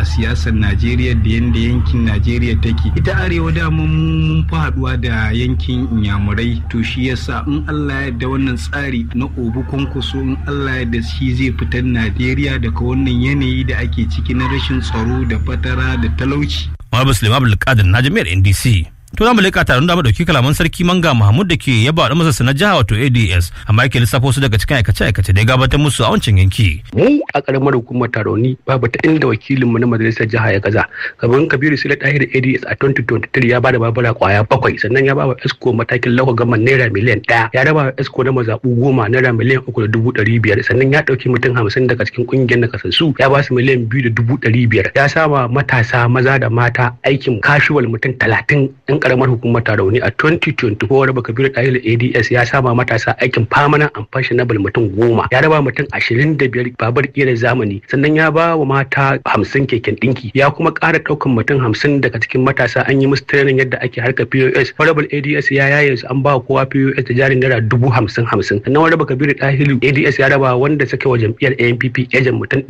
a siyasar Najeriya da yanda yankin Najeriya take. Ita arewa dama mun fi haɗuwa da yankin Inyamurai, to shi yasa in Allah ya yarda wannan tsari na Obi Kwankwaso in Allah ya yarda shi zai fitar Najeriya daga wannan yanayi da ake ciki na rashin tsaro da fatara da talauci. Muhammad Suleiman Abdulkadir na jami'ar NDC. To za mu leƙa taron da dauki kalaman sarki Manga Mahmud da ke yaba da masa na jiha wato ADS, amma yake lissafo su daga cikin aikace-aikace da ya gabatar musu a wancan yanki. Mu a karamar hukumar Taroni babu ta inda wakilinmu na majalisar jiha ya gaza. Gaban Kabiru Sule Tahir ADS a 2023 ya bada babura kwaya 7, sannan ya ba wa Esco matakin lokacin gaman naira miliyan 1, ya raba wa Esco na mazaɓu 10 naira miliyan 3,500, sannan ya ɗauki mutum 50 daga cikin ƙungiyar nakasassu ya ba su miliyan 2,500, ya sama matasa maza da mata aikin casual mutum 30 karamar hukumar Tarauni a 2024. Raba Kabiru Tahir ADS ya sama matasa aikin permanent and fashionable mutum 10, ya raba mutum 25 babur kira zamani, sannan ya ba wa mata 50 keken dinki, ya kuma ƙara ɗaukan mutum 50 daga cikin matasa an yi musu training yadda ake harkar POS. Raba ADS ya yaye su an ba kowa POS da jarin naira 50,000. Sannan Raba Kabiru Tahir ADS ya raba wanda suke wa jam'iyyar ANPP ejen mutum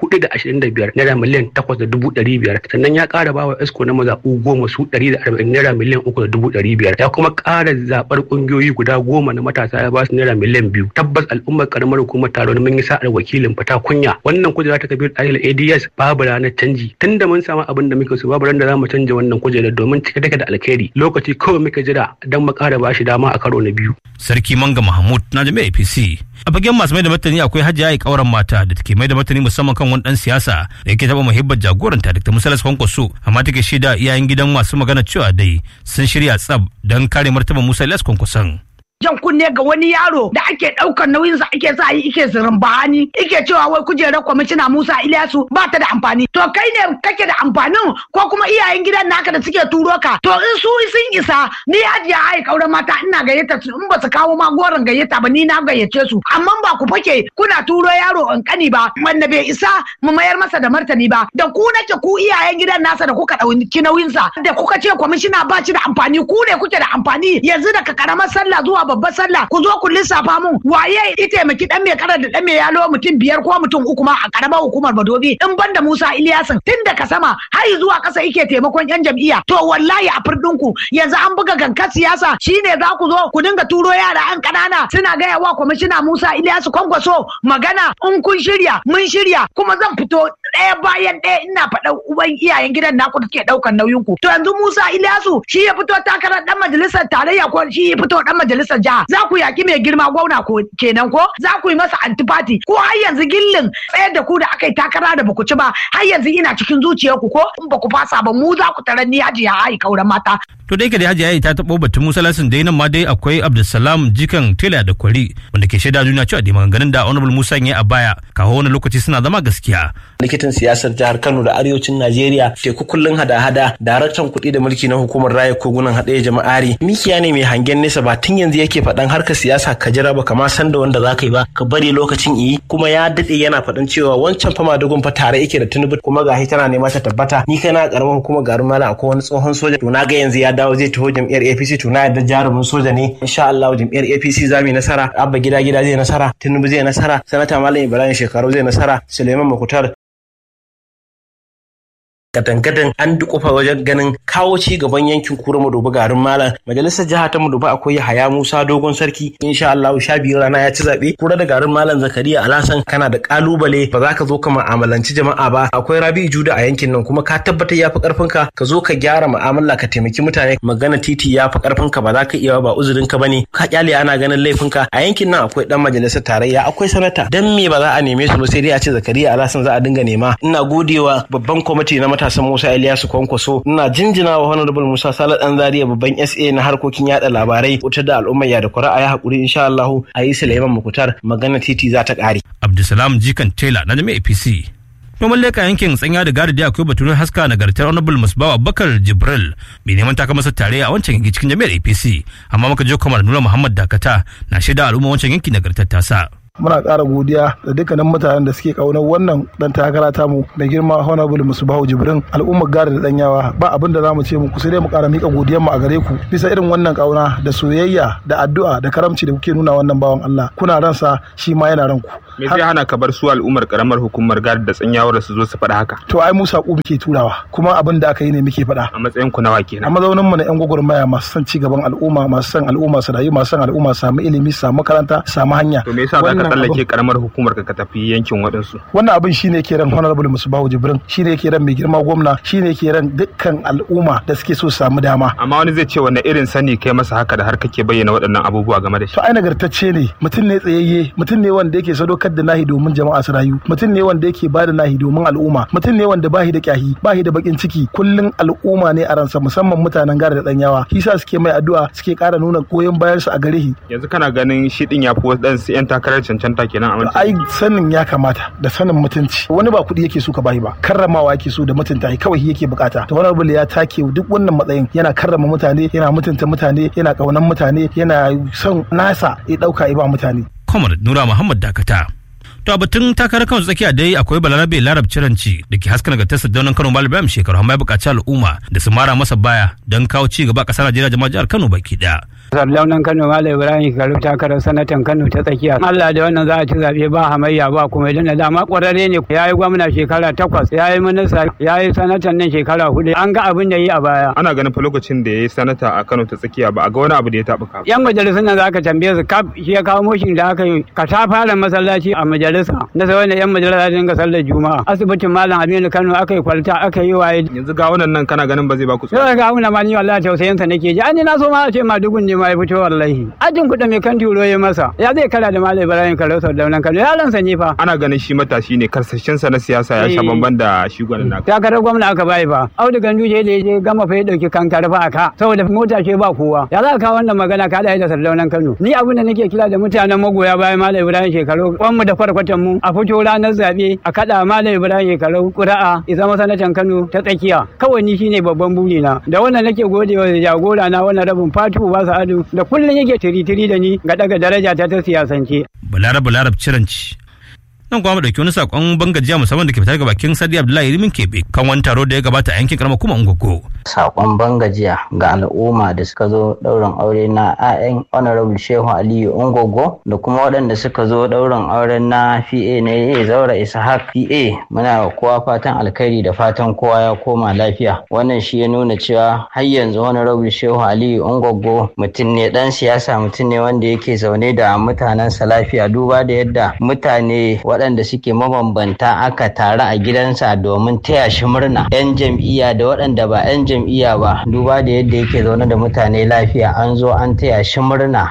425 naira miliyan 8,500, sannan ya ƙara ba wa Esco na mazaɓu 10 su 140 naira miliyan 3,500, ya kuma ƙara zaɓar ƙungiyoyi guda 10 na matasa ya ba su naira miliyan 2. Tabbas al'ummar karamar hukumar Taroni mun yi sa'ar wakilin fita kunya. Wannan kujera ta Kabiru Tahir ADS babu ranar canji. Tunda mun samu abin da muke so babu ran da za mu canja wannan kujerar domin cike take da alkhairi. Lokaci kawai muka jira don mu ƙara ba shi dama a karo na biyu. Sarki Manga Mahmud na jami'ar APC. A fagen masu mai da martani akwai Hajiya Kauran mata da take mai da martani musamman kan wani dan siyasa da yake taba muhibbar jagoranta Dr. Musa Kwankwaso, amma take shaida iyayen gidan masu magana cewa dai sun shirya tsab don kare martaban Musa Kwankwason. jan kunne ga wani yaro da ake daukar nauyin sa ake sa yi ike zirin bahani ike cewa wai kujerar kwamishina Musa Ilyasu ba ta da amfani. To kai ne kake da amfanin ko kuma iyayen gidan naka da suke turo ka? To in su sun isa ni Hajiya Ai Kauran mata ina gayyata su, in ba su kawo ma goron gayyata ba ni na gayyace su, amma ba ku fake kuna turo yaro kankani ba wanda bai isa mu mayar masa da martani ba. Da ku nake ku iyayen gidan nasa da kuka dauki nauyin sa da kuka ce kwamishina ba shi da amfani, ku ne kuke da amfani. Yanzu daga karamar sallah zuwa babbar sallah ku zo ku lissafa mun waye ya taimaki dan mai karar da dan mai yalo mutum 5 ko mutum 3 ma a karamar hukumar Badobi in banda Musa Ilyasin tun daga sama har zuwa kasa yake taimakon yan jam'iyya. To wallahi a firdin ku yanzu an buga gankar siyasa shine za ku zo ku dinga turo yara an kanana suna gaya wa kwamishina Musa Ilyasu Kwankwaso magana. In kun shirya mun shirya kuma zan fito ɗaya bayan ɗaya ina faɗa uban iyayen gidan naku da ke ɗaukar nauyin ku. To yanzu Musa Ilyasu shi ya fito takarar dan majalisar tarayya ko shi ya fito dan majalisar jiha, za ku yaki mai girma gwamna ko kenan ko za ku yi masa antifati ko har yanzu gillin tsayar da ku da aka yi takara da baku ci ba har yanzu ina cikin zuciyarku ko in baku fasa ba mu za ku tarar ni Hajiya Ai Kauran mata. To dai da Hajiya Ai ta taɓo batun Musa Lasin dai nan ma dai akwai Abdulsalam Jikan Tela da Kwari wanda ke shaida duniya cewa da maganganun da Honorable Musa ya a baya kawo wani lokaci suna zama gaskiya. Likitan siyasar jihar Kano da arewacin Najeriya teku kullun hada-hada daraktan kuɗi da mulki na hukumar raya kogunan haɗe jama'ari mikiya ne mai hangen nesa ba tun yanzu yake faɗan harkar siyasa ka jira ba kama san da wanda za ka yi ba ka bari lokacin yi kuma ya daɗe yana faɗan cewa wancan fama dugun fa tare yake da Tinubu kuma gahi tana nema ta tabbata. Ni kai na karamar hukumar garin Malam akwai wani tsohon soja to na ga yanzu ya dawo zai taho jam'iyyar APC to na yadda jarumin soja ne insha Allah jam'iyyar APC za mu yi nasara. Abba gida zai nasara, Tinubu zai nasara, sanata Malam Ibrahim Shekaru zai nasara, Suleiman Makutar gadan an dukufa wajen ganin kawo ci gaban yankin Kura Madobi garin Malam. Majalisar jiha ta Madobi akwai Haya Musa Dogon Sarki insha Allah 12 rana ya ci zabe. Kura da garin Malam Zakariya Alhassan kana da kalubale ba za ka zo ka mu'amalanci jama'a ba. Akwai Rabi Juda a yankin nan kuma ka tabbatar yafi karfin ka zo ka gyara mu'amala ka taimaki mutane. Magana titi yafi karfin ka ba za ka iya ba uzurin ka bane. Ka kyale ana ganin laifin ka. A yankin nan akwai dan majalisar tarayya akwai sanata. Dan me ba za a neme su ba sai dai a ce Zakariya Alhassan za a dinga nema. Ina godewa babban kwamiti na matasan Musa Ilyasu Kwankwaso, ina jinjina wa Honorable Musa Sale Dan Zaria babban SA na harkokin yada labarai wutar da al'umma ya da ƙuri'a ya hakuri insha Allah a yi Sulaiman Mukutar magana titi za ta ƙare. Abdulsalam Jikan Tela na jami'a APC. Noman leka yankin tsanya da gari da akwai baturin haska nagartar Honorable Musbawa Bakar Jibril mai neman taka masa tare a wancan yanki cikin jami'ar APC, amma muka je kamar Nura Muhammad Dakata na shaida al'umma wancan yanki nagartar tasa. Muna ƙara godiya da dukkanin mutanen da suke ƙaunar wannan dan takara tamu da girma Honorable Musbahu Jibrin al'ummar gari da danyawa ba abin da zamu ce muku sai dai mu ƙara mika godiyar mu a gare ku bisa irin wannan ƙauna da soyayya da addu'a da karamci da kuke nuna wannan bawan Allah kuna ransa shi ma yana ranku Me zai hana ka bar su al'ummar karamar hukumar Gari da Tsanyawar su zo su faɗa haka? To ai mu saƙo muke turawa kuma abin da aka yi ne muke faɗa. A matsayin ku nawa kenan? A mazaunin mu na 'yan gwagwarmaya masu son ci gaban al'umma, masu son al'umma su rayu, masu son al'umma samu ilimi, samu makaranta, samu hanya. To me yasa za ka tsallake karamar hukumar ka tafi yankin waɗansu? Wannan abin shine ke ran Honorable Musbahu Jibrin, shine ke ran mai girma gwamna, shine ke ran dukkan al'umma da suke so su samu dama. Amma wani zai ce wanne irin sani kai masa haka da har kake bayyana waɗannan abubuwa game da shi? To ai nagartacce ne, mutum ne tsayayye, mutum ne wanda yake sadaukar da nahi domin jama'a su rayu, mutum ne wanda yake bada nahi domin al'umma, mutum ne wanda bahi da kyahi, bahi da bakin ciki, kullun al'umma ne a ransa, musamman mutanen Gari da Tsanyawa. Shi sa suke mai addu'a, suke ƙara nuna goyon bayan su a gare shi. Yanzu kana ganin shi din ya fi wadansu 'yan takarar cancanta kenan a wancan? Ai sanin ya kamata da sanin mutunci. Wani ba kuɗi yake so ka bahi ba, karramawa yake so da mutunta kawai yake bukata. To Honorable ya take duk wannan matsayin, yana karrama mutane, yana mutunta mutane, yana kaunan mutane, yana son nasa ya dauka ya ba mutane. Comrade Nura Muhammad Dakata. To a batun takarar Kano tsakiya dai akwai Balarabe Larab Ciranci da ke haska nagartarsa daunan Kano Malam Ibrahim shekaru amma ya buƙaci al'umma da su mara masa baya don kawo ci gaba a ƙasar Najeriya jama'a jihar Kano baki ɗaya. Sardaunan Kano Malam Ibrahim Kalu takarar sanatan Kano ta tsakiya. Allah da wannan za a ci zaɓe ba hamayya ba kuma idan da dama ƙwararre ne ya yi gwamna shekara 8, ya yi minista, ya yi sanatan nan shekara 4. An ga abin da yi a baya. Ana ganin fa lokacin da ya yi sanata a Kano ta tsakiya ba a ga wani abu da ya taɓa ka. Yan majalisun nan za ka tambaye su kaf shi ya kawo moshin da aka yi ka ta fara masallaci a majalisa. Na sai wannan yan majalisa dinga sallar Juma'a. Asibitin Malam Aminu Kano aka yi kwalta aka yi waye. Yanzu ga wannan nan kana ganin ba zai ba ku tsoro. Sai ga wannan ma ni wallahi tausayin sa nake ji. Ani na so ma a ce ma dugun ne ma ya fito wallahi. Ajin kuɗa mai kan turo ya masa. Ya zai kara da Malam Ibrahim Kalu Sardaunan Kano. Yaron sa ne fa. Ana ganin shi matashi ne karsashin sa na siyasa ya sha bamban da shi gwanin naka. Takarar gwamna aka bai fa. Audu Ganduje da ya gama fa ya dauki kankar fa aka. Saboda mota ce ba kowa. Ya za ka wannan magana ka da Sardaunan Kano. Ni abin da nake kira da mutanen magoya bayan Malam Ibrahim Shekaru. Kwanmu da kwarkwatan mu a fito ranar zaɓe a kaɗa Malam Ibrahim Shekaru ƙuri'a ya zama sanatan Kano ta tsakiya. Kawai ni shine babban burina. Da wannan nake godewa da jagora na wannan rabin Fatu ba Sa'adu da kullum yake tiri da ni ga daga daraja ta siyasance. Balarab Ciranci. Nan kuma mu dauki wani sakon bangajiya musamman da ke fitar ga bakin Sadi Abdullahi Rimin Kebe kan wani taro da ya gabata a yankin karamar kuma Ungogo. Sakon bangajiya ga al'umma da suka zo ɗaurin aure na ƴaƴan Honorable Shehu Aliyu Ungogo da kuma waɗanda suka zo ɗaurin auren na PA ne Zaura Ishaq PA. Muna kowa fatan alkhairi da fatan kowa ya koma lafiya. Wannan shi ya nuna cewa har yanzu Honorable Shehu Aliyu Ungogo mutum ne dan siyasa, mutum ne wanda yake zaune da mutanensa lafiya, duba da yadda mutane waɗanda suke mabambanta aka taru a gidansa domin taya shi murna, 'yan jam'iyya da waɗanda ba 'yan jam'iyya ba, duba da yadda yake zaune da mutane lafiya, an zo an taya shi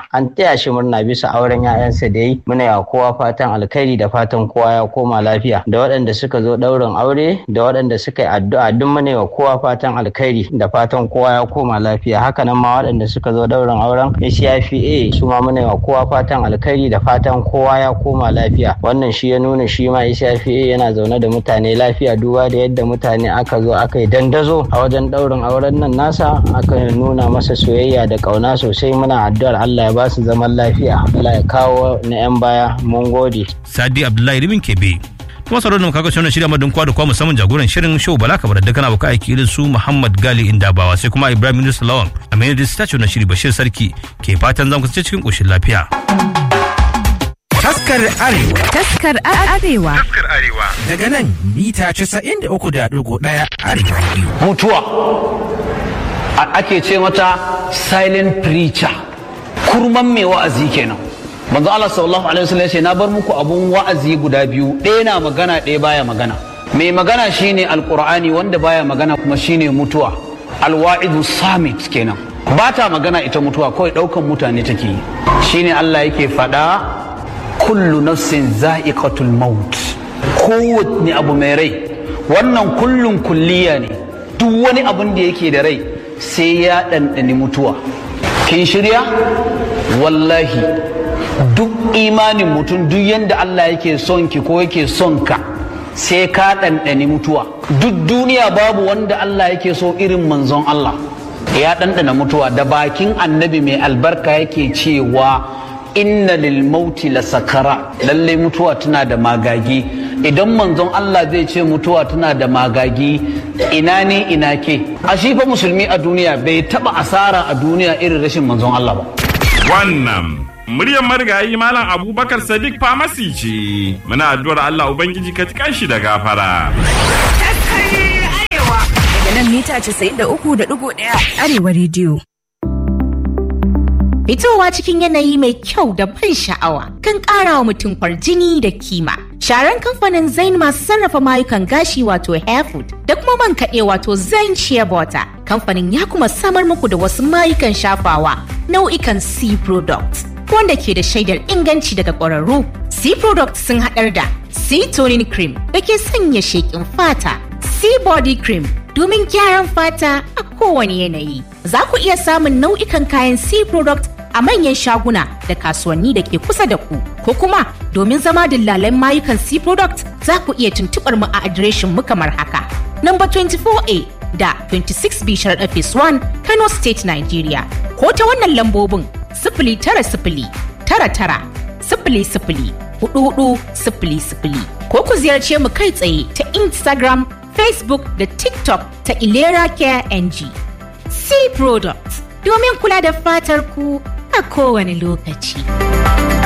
murna bisa auren 'ya'yansa da yi. Muna yawa kowa fatan alkhairi da fatan kowa ya koma lafiya, da waɗanda suka zo ɗaurin aure da waɗanda suka yi addu'a, duk muna yawa kowa fatan alkhairi da fatan kowa ya koma lafiya. Haka nan ma waɗanda suka zo ɗaurin auren ACIFA su ma muna yawa kowa fatan alkhairi da fatan kowa ya koma lafiya. Wannan shi ya nuna shi ma ACIFA yana zaune da mutane lafiya, duba da yadda mutane aka zo aka yi dandazo a wajen ɗaurin auren nan nasa, aka nuna masa soyayya da ƙauna sosai. Muna addu'ar Allah ya ba su zaman lafiya, Allah ya kawo na 'yan baya. Mun gode. Sadi Abdullahi Rimin Kebe. Kuma sauran da kaga shirin shirya madun kwa da kwa musamman jagoran shirin show Bala Kabar da kana abokan aiki irin su Muhammad Gali Indabawa sai kuma Ibrahim Yunus Lawan a mai da statue na shiri Bashir Sarki ke fatan zan kasance cikin koshin lafiya. Taskar Arewa. Taskar Arewa. Taskar Arewa. Daga nan mita 93.1 Arewa. Mutuwa ake ce mata silent preacher, kurman mai wa'azi kenan. Manzo Allah sallallahu alaihi wasallam ya ce na bar muku abun wa'azi guda biyu, ɗaya na magana ɗaya baya magana. Mai magana shine alqur'ani, wanda baya magana kuma shine mutuwa. Alwa'idu samit kenan. Ba ta magana ita mutuwa, kawai ɗaukan mutane take yi. Shine Allah yake faɗa kullu nafsin za'iqatul maut, kowanne abu mai rai. Wannan kullun kulliya ne, duk wani abun da yake da rai sai ya ɗanɗani mutuwa. Kin shirya? Wallahi duk imanin mutum, duk yanda Allah yake son ki ko yake son ka, sai ka ɗanɗani mutuwa. Duk duniya babu wanda Allah yake so irin manzon Allah, ya ɗanɗana mutuwa. Da bakin annabi mai albarka yake cewa inna lil mauti la sakara, lalle mutuwa tana da magagi. Idan manzon Allah zai ce mutuwa tana da magagi, ina ne ina ke? A shi fa musulmi a duniya bai taba asara a duniya irin rashin manzon Allah ba. Wannan muryar marigayi Malam Abubakar Sadiq Famasi ce. Muna addu'ar Allah Ubangiji ka tukan shi da gafara. Daga nan mita 93.1 Arewa Radio. Fitowa cikin yanayi mai kyau da ban sha'awa kan ƙara wa mutum kwarjini da kima. Sharan kamfanin Zain masu sarrafa mayukan gashi wato Hairfood da kuma man kaɗe wato Zain Shea Butter. Kamfanin ya kuma samar muku da wasu mayukan shafawa nau'ikan C products wanda ke da shaidar inganci daga ƙwararru. C products sun haɗar da C toning cream da ke sanya sheƙin fata, C body cream domin gyaran fata a kowane yanayi. Za ku iya samun nau'ikan kayan C product a manyan shaguna da kasuwanni da ke kusa da ku, ko kuma domin zama dillalan mayukan C product za ku iya tuntuɓar mu a adireshin mu kamar haka. Number 24A da 26B Sharaɗa Phase 1 Kano State, Nigeria. Ko ta wannan lambobin 0909900004400 ko ku ziyarce mu kai tsaye ta Instagram, Facebook da TikTok ta Ilera Care NG. C Products domin kula da fatar ku a kowane lokaci.